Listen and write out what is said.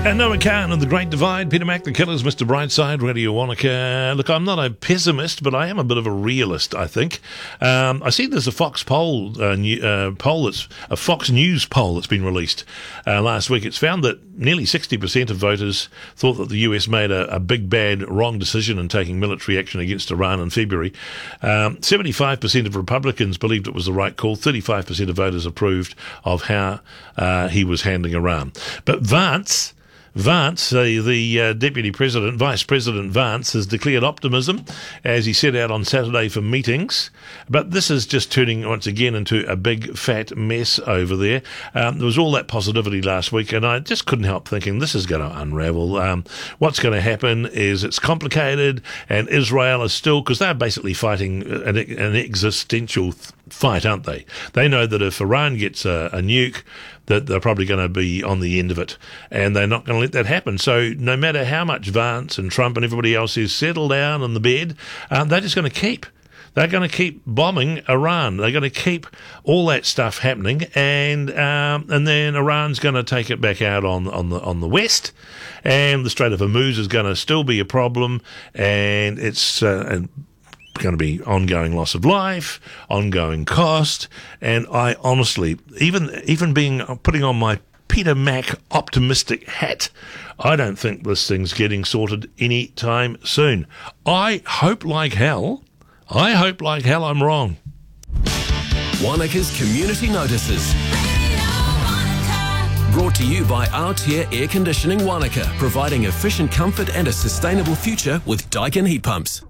And Noah Khan of The Great Divide, Peter Mac, The Killers, Mr. Brightside, Radio Wanaka. Look, I'm not a pessimist, but I am a bit of a realist, I think. I see there's a Fox poll, a Fox News poll that's been released last week. It's found that nearly 60% of voters thought that the US made a big, bad, wrong decision in taking military action against Iran in February. 75% of Republicans believed it was the right call. 35% of voters approved of how he was handling Iran. But Vance, the Deputy President, Vice President Vance, has declared optimism as he set out on Saturday for meetings. But this is just turning once again into a big fat mess over there. There was all that positivity last week, and I just couldn't help thinking this is going to unravel. What's going to happen is it's complicated, and Israel is still, because they're basically fighting an existential fight, aren't they? They know that if Iran gets a nuke, that they're probably going to be on the end of it, and they're not going to let that happen. So no matter how much Vance and Trump and everybody else is settled down in the bed, they're just going to keep. They're going to keep bombing Iran. They're going to keep all that stuff happening, and then Iran's going to take it back out on the West, and the Strait of Hormuz is going to still be a problem, and it's going to be ongoing loss of life, ongoing cost, and I honestly, even putting on my Peter Mac optimistic hat, I don't think this thing's getting sorted any time soon. I hope like hell I'm wrong. Wanaka's Community Notices. Brought to you by Aotea Air Conditioning Wanaka, providing efficient comfort and a sustainable future with Daikin heat pumps.